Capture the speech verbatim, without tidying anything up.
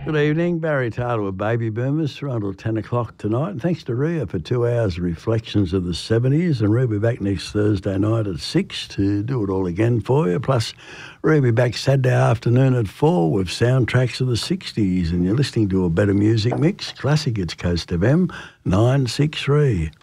Good evening, Barry Taylor with Baby Boomers. We're on till ten o'clock tonight. And thanks to Ria for two hours of reflections of the seventies. And we'll be back next Thursday night at six to do it all again for you. Plus, we'll be back Saturday afternoon at four with soundtracks of the sixties. And you're listening to a better music mix. Classic, it's Coast F M nine six three.